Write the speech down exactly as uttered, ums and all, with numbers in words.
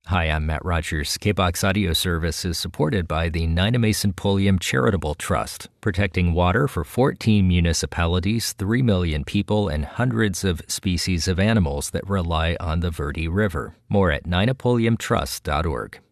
Hi, I'm Matt Rogers. K B O X Audio Service is supported by the Nynamesa Pulliam Charitable Trust, protecting water for fourteen municipalities, three million people, and hundreds of species of animals that rely on the Verde River. More at nina pulliam trust dot org.